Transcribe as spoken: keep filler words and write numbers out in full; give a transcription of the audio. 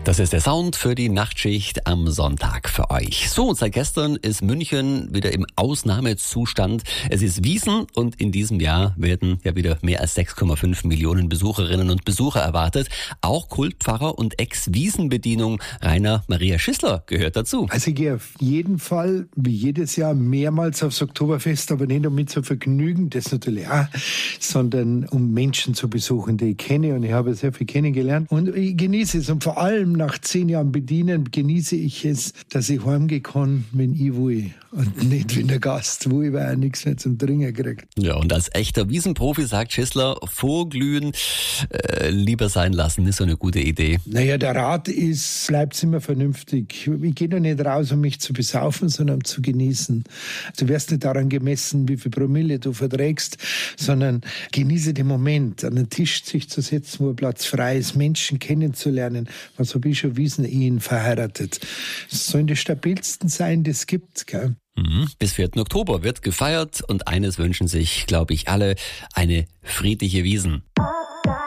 Das ist der Sound für die Nachtschicht am Sonntag für euch. So, seit gestern ist München wieder im Ausnahmezustand. Es ist Wiesn und in diesem Jahr werden ja wieder mehr als sechs Komma fünf Millionen Besucherinnen und Besucher erwartet. Auch Kultpfarrer und Ex-Wiesn-Bedienung Rainer Maria Schissler gehört dazu. Also ich gehe auf jeden Fall, wie jedes Jahr, mehrmals aufs Oktoberfest, aber nicht um mit zu vergnügen, das natürlich auch, sondern um Menschen zu besuchen, die ich kenne, und ich habe sehr viel kennengelernt und ich genieße es, und vor allem nach zehn Jahren Bedienen genieße ich es, dass ich heimgehen kann, wenn ich will und nicht wie der Gast will, weil er nichts mehr zum Trinken kriegt. Ja, und als echter Wiesenprofi sagt Schissler, vorglühen, äh, lieber sein lassen, ist so eine gute Idee. Naja, der Rat ist, bleibt immer vernünftig. Ich gehe doch nicht raus, um mich zu besaufen, sondern um zu genießen. Du wirst nicht daran gemessen, wie viel Promille du verträgst, sondern genieße den Moment, an den Tisch sich zu setzen, wo Platz frei ist, Menschen kennenzulernen. Was habe ich schon Wiesn Ehen verheiratet? Es sollen die stabilsten sein, die es gibt, gell? Mhm. Bis vierten Oktober wird gefeiert und eines wünschen sich, glaube ich, alle, eine friedliche Wiesn.